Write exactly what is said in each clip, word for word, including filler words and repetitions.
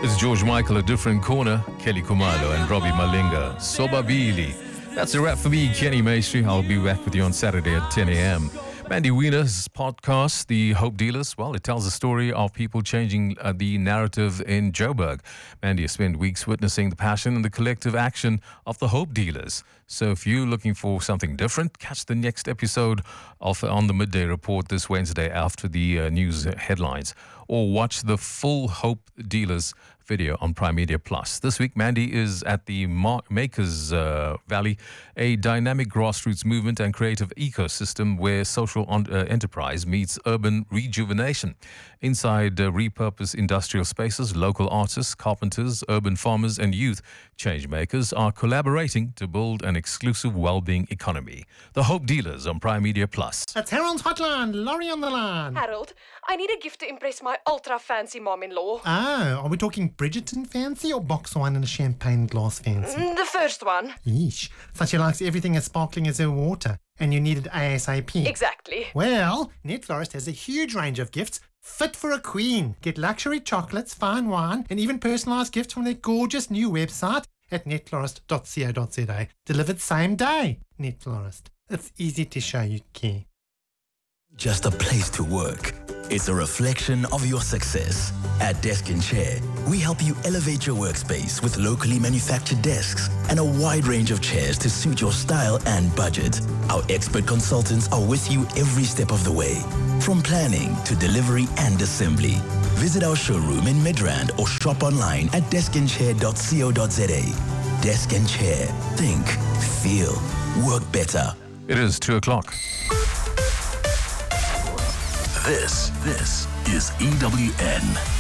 It's George Michael, A Different Corner, Kelly Kumalo and Robbie Malinga, Sobabili. That's a wrap for me, Kenny Maestri. I'll be back with you on Saturday at ten a.m. Mandy Wiener's podcast, The Hope Dealers, well, it tells the story of people changing uh, the narrative in Joburg. Mandy has spent weeks witnessing the passion and the collective action of the Hope Dealers. So if you're looking for something different, catch the next episode of On the Midday Report this Wednesday after the uh, news headlines, or watch the full Hope Dealers video on Prime Media Plus. This week, Mandy is at the Mar- Makers uh, Valley, a dynamic grassroots movement and creative ecosystem where social on- uh, enterprise meets urban rejuvenation. Inside uh, repurposed industrial spaces, local artists, carpenters, urban farmers and youth change makers are collaborating to build an exclusive well-being economy. The Hope Dealers on Prime Media Plus. It's Harold's Hotline. Laurie on the line. Harold, I need a gift to impress my ultra-fancy mom-in-law. Oh, are we talking Bridgerton fancy or box wine and a champagne glass fancy? Mm, the first one. Yeesh. So she likes everything as sparkling as her water, and you need it ASAP. Exactly. Well, Netflorist has a huge range of gifts fit for a queen. Get luxury chocolates, fine wine, and even personalised gifts from their gorgeous new website at netflorist dot co dot za. Delivered same day. Netflorist. It's easy to show you care. Just a place to work. It's a reflection of your success. At Desk and Chair, we help you elevate your workspace with locally manufactured desks and a wide range of chairs to suit your style and budget. Our expert consultants are with you every step of the way, from planning to delivery and assembly. Visit our showroom in Midrand or shop online at desk and chair dot co dot za. Desk and Chair. Think, feel, work better. It is two o'clock. This, this is E W N.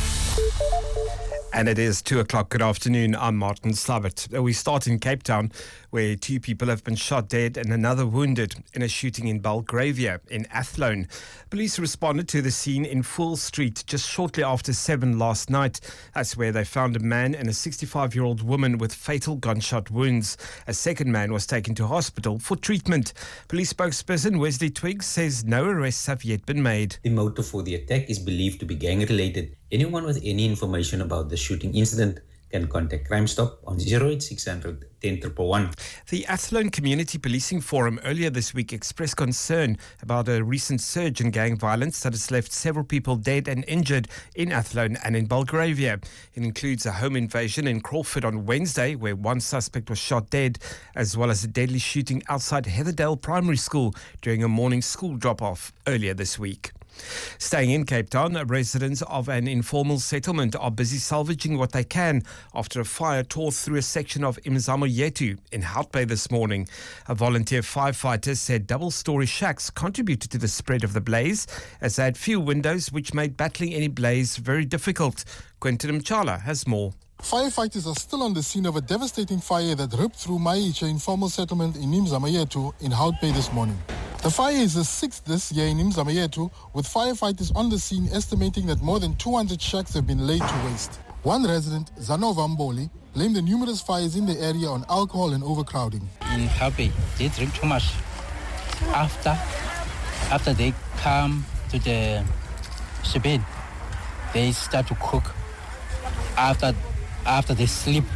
And it is two o'clock. Good afternoon. I'm Martin Slavitt. We start in Cape Town, where two people have been shot dead and another wounded in a shooting in Belgravia in Athlone. Police responded to the scene in Fool Street just shortly after seven last night. That's where they found a man and a sixty-five-year-old woman with fatal gunshot wounds. A second man was taken to hospital for treatment. Police spokesperson Wesley Twiggs says no arrests have yet been made. The motive for the attack is believed to be gang-related. Anyone with any information about the shooting incident can contact Crime Stop on zero eight six hundred ten one one. The Athlone Community Policing Forum earlier this week expressed concern about a recent surge in gang violence that has left several people dead and injured in Athlone and in Belgravia. It includes a home invasion in Crawford on Wednesday, where one suspect was shot dead, as well as a deadly shooting outside Heatherdale Primary School during a morning school drop-off earlier this week. Staying in Cape Town, residents of an informal settlement are busy salvaging what they can after a fire tore through a section of Imzamo Yetu in Hout Bay this morning. A volunteer firefighter said double-storey shacks contributed to the spread of the blaze, as they had few windows, which made battling any blaze very difficult. Quentin Mchala has more. Firefighters are still on the scene of a devastating fire that ripped through Maicha informal settlement in Imzamo Yetu in Hout Bay this morning. The fire is the sixth this year in Imzamo Yetu, with firefighters on the scene estimating that more than two hundred shacks have been laid to waste. One resident, Zanova Mboli, blamed the numerous fires in the area on alcohol and overcrowding. In Hout Bay, they drink too much. After, after they come to the shebeen, they start to cook. After, after they sleep,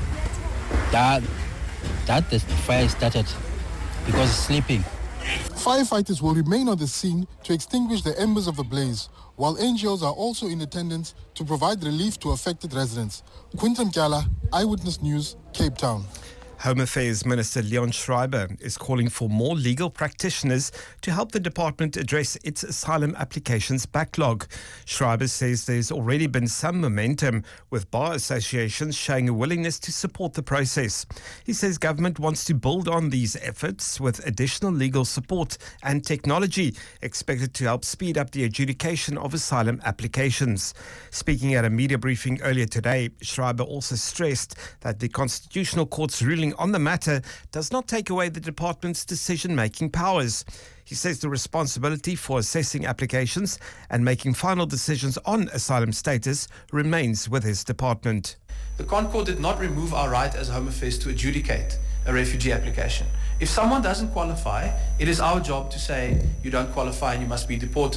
that, that the fire started because of sleeping. Firefighters will remain on the scene to extinguish the embers of the blaze, while N G Os are also in attendance to provide relief to affected residents. Quinton Kyala, Eyewitness News, Cape Town. Home Affairs Minister Leon Schreiber is calling for more legal practitioners to help the department address its asylum applications backlog. Schreiber says there's already been some momentum, with bar associations showing a willingness to support the process. He says government wants to build on these efforts with additional legal support and technology expected to help speed up the adjudication of asylum applications. Speaking at a media briefing earlier today, Schreiber also stressed that the Constitutional Court's ruling on the matter does not take away the department's decision-making powers. He says the responsibility for assessing applications and making final decisions on asylum status remains with his department. The ConCourt did not remove our right as Home Affairs to adjudicate a refugee application. If someone doesn't qualify, it is our job to say you don't qualify and you must be deported.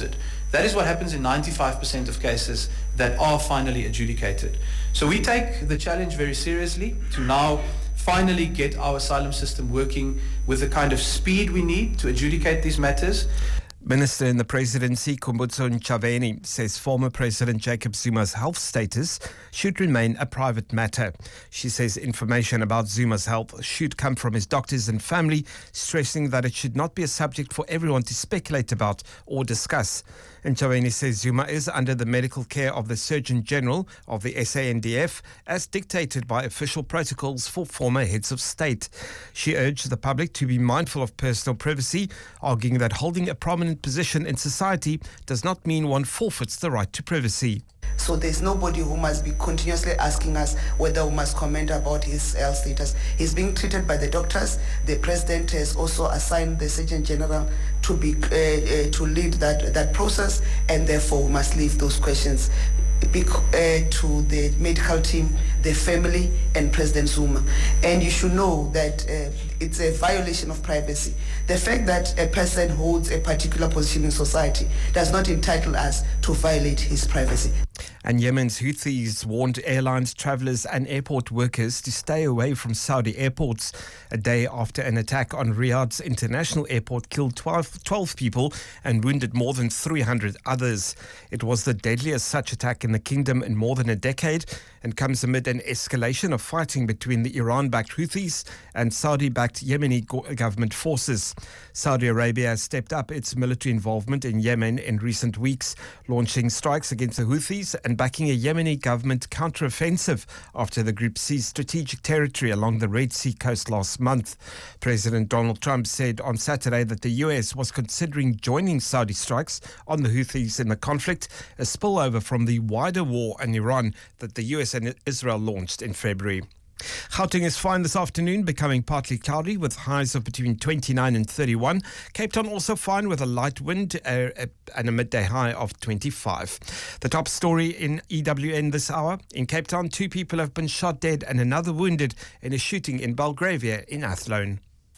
That is what happens in ninety-five percent of cases that are finally adjudicated. So we take the challenge very seriously to now finally get our asylum system working with the kind of speed we need to adjudicate these matters. Minister in the Presidency, Khumbudzo Ntshavheni, says former President Jacob Zuma's health status should remain a private matter. She says information about Zuma's health should come from his doctors and family, stressing that it should not be a subject for everyone to speculate about or discuss. Ntshavheni says Zuma is under the medical care of the Surgeon General of the S A N D F, as dictated by official protocols for former heads of state. She urged the public to be mindful of personal privacy, arguing that holding a prominent position in society does not mean one forfeits the right to privacy. So there's nobody who must be continuously asking us whether we must comment about his health status. He's being treated by the doctors. The president has also assigned the Surgeon General to be uh, uh, to lead that that process, and therefore we must leave those questions Be, uh, to the medical team, the family, and President Zuma. And you should know that uh, it's a violation of privacy. The fact that a person holds a particular position in society does not entitle us to violate his privacy. And Yemen's Houthis warned airlines, travellers and airport workers to stay away from Saudi airports a day after an attack on Riyadh's international airport killed twelve, twelve people and wounded more than three hundred others. It was the deadliest such attack in the kingdom in more than a decade and comes amid an escalation of fighting between the Iran-backed Houthis and Saudi-backed Yemeni go- government forces. Saudi Arabia has stepped up its military involvement in Yemen in recent weeks, launching strikes against the Houthis and backing a Yemeni government counteroffensive after the group seized strategic territory along the Red Sea coast last month. President Donald Trump said on Saturday that the U S was considering joining Saudi strikes on the Houthis in the conflict, a spillover from the wider war in Iran that the U S and Israel launched in February. Gauteng is fine this afternoon, becoming partly cloudy with highs of between twenty-nine and thirty-one. Cape Town also fine with a light wind uh, and a midday high of twenty-five. The top story in E W N this hour. In Cape Town, two people have been shot dead and another wounded in a shooting in Belgravia in Athlone.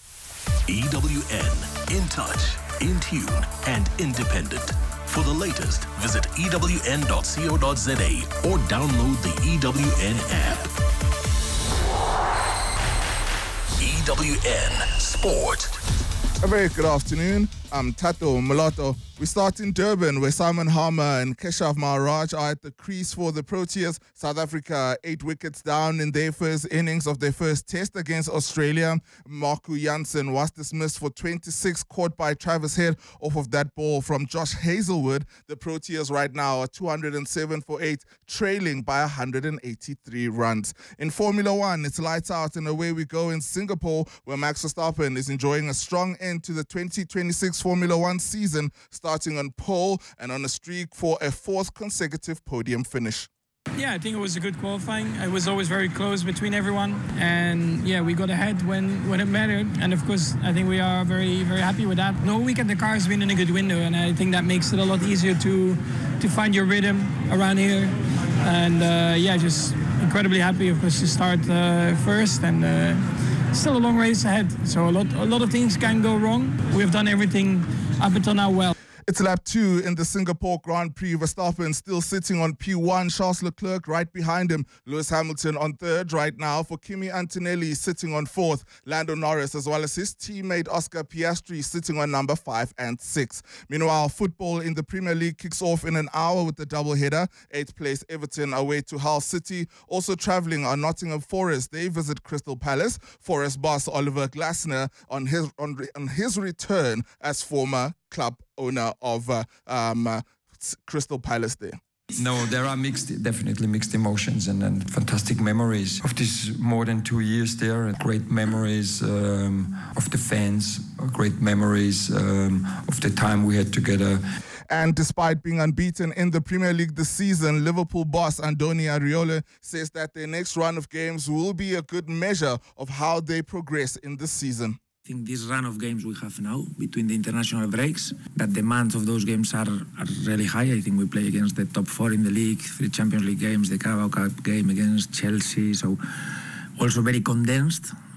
E W N, in touch, in tune and independent. For the latest, visit E W N dot co dot za or download the E W N app. E W N Sport. A very good afternoon. I'm Tato Mulatto. We start in Durban, where Simon Harmer and Keshav Maharaj are at the crease for the Proteas. South Africa, eight wickets down in their first innings of their first test against Australia. Marco Jansen was dismissed for twenty-six, caught by Travis Head off of that ball from Josh Hazelwood. The Proteas right now are two hundred seven for eight, trailing by one hundred eighty-three runs. In Formula One, it's lights out and away we go in Singapore, where Max Verstappen is enjoying a strong end to the twenty twenty-six Formula One season, starting on pole and on a streak for a fourth consecutive podium finish. Yeah, I think it was a good qualifying. It was always very close between everyone. And yeah, we got ahead when, when it mattered. And of course, I think we are very, very happy with that. The whole weekend, the car has been in a good window. And I think that makes it a lot easier to, to find your rhythm around here. And uh, yeah, just incredibly happy, of course, to start uh, first. And uh, still a long race ahead. So a lot, a lot of things can go wrong. We've done everything up until now well. It's lap two in the Singapore Grand Prix. Verstappen still sitting on P one. Charles Leclerc right behind him. Lewis Hamilton on third right now. For Kimi Antonelli sitting on fourth. Lando Norris as well as his teammate Oscar Piastri sitting on number five and six. Meanwhile, football in the Premier League kicks off in an hour with the doubleheader. Eighth place Everton away to Hull City. Also travelling are Nottingham Forest. They visit Crystal Palace. Forest boss Oliver Glasner on his on, on his return as former club owner of uh, um, uh, Crystal Palace there. No, there are mixed, definitely mixed emotions and, and fantastic memories of this more than two years there. Great memories um, of the fans, great memories um, of the time we had together. And despite being unbeaten in the Premier League this season, Liverpool boss Andoni Iraola says that their next run of games will be a good measure of how they progress in this season. I think this run of games we have now between the international breaks, that demands of those games are, are really high. I think we play against the top four in the league, three Champions League games, the Carabao Cup game against Chelsea, so also very condensed.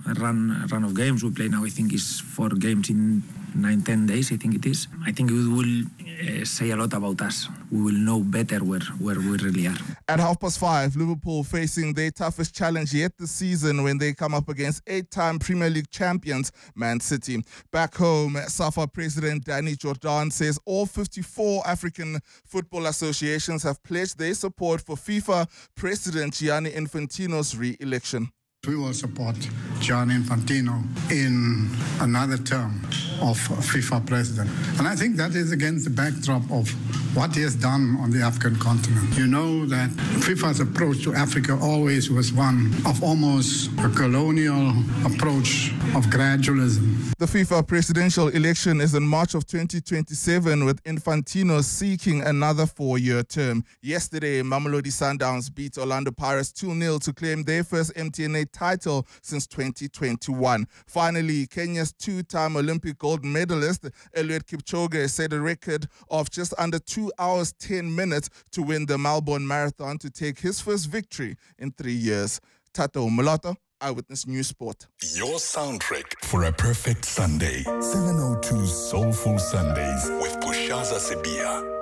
run run of games. We play now, I think, is four games in nine, ten days, I think it is. I think it will uh, say a lot about us. We will know better where, where we really are. At half past five, Liverpool facing their toughest challenge yet this season when they come up against eight-time Premier League champions Man City. Back home, SAFA President Danny Jordan says all fifty-four African football associations have pledged their support for FIFA President Gianni Infantino's re-election. We will support Gianni Infantino in another term of FIFA president. And I think that is against the backdrop of what he has done on the African continent. You know that FIFA's approach to Africa always was one of almost a colonial approach of gradualism. The FIFA presidential election is in March of twenty twenty-seven, with Infantino seeking another four-year term. Yesterday, Mamelodi Sundowns beat Orlando Pirates two nil to claim their first M T N A title since twenty twenty-one. Finally, Kenya's two-time Olympic gold medalist Eliud Kipchoge set a record of just under two hours, ten minutes to win the Melbourne Marathon to take his first victory in three years. Tato Mulato, Eyewitness News Sport. Your soundtrack for a perfect Sunday. seven oh two Soulful Sundays with Pushaza Sebia.